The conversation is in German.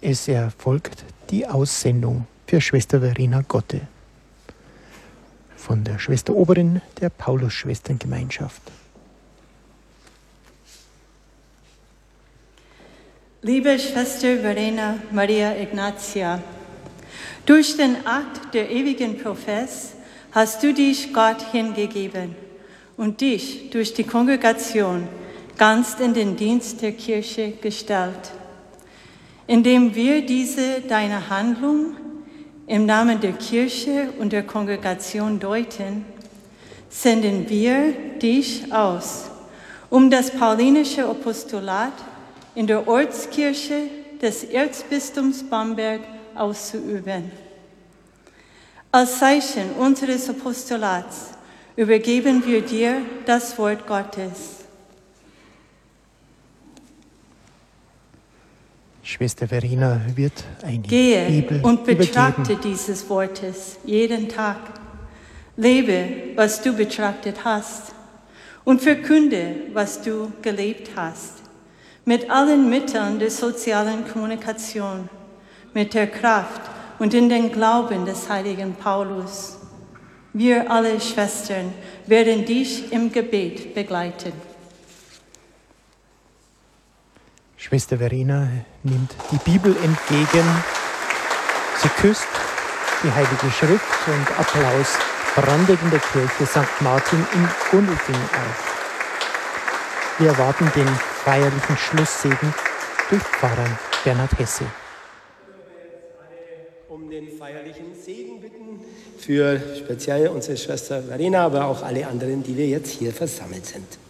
Es erfolgt die Aussendung für Schwester Verena Gotte von der Schwester Oberin der Paulus-Schwestern-Gemeinschaft. Liebe Schwester Verena Maria Ignatia, durch den Akt der ewigen Profess hast du dich Gott hingegeben und dich durch die Kongregation ganz in den Dienst der Kirche gestellt. Indem wir diese deine Handlung im Namen der Kirche und der Kongregation deuten, senden wir dich aus, um das paulinische Apostolat in der Ortskirche des Erzbistums Bamberg auszuüben. Als Zeichen unseres Apostolats übergeben wir dir das Wort Gottes. Schwester Verena wird eine Gehe Bibel und betrachte übergeben. dieses Wortes jeden Tag. Lebe, was du betrachtet hast und verkünde, was du gelebt hast. Mit allen Mitteln der sozialen Kommunikation, mit der Kraft und in den Glauben des heiligen Paulus. Wir alle Schwestern werden dich im Gebet begleiten. Schwester Verena nimmt die Bibel entgegen. Sie küsst die Heilige Schrift und Applaus brandet in der Kirche St. Martin in Gundelfing auf. Wir erwarten den feierlichen Schlusssegen durch Pfarrer Bernhard Hesse. Um den feierlichen Segen bitten für speziell unsere Schwester Verena, aber auch alle anderen, die wir jetzt hier versammelt sind.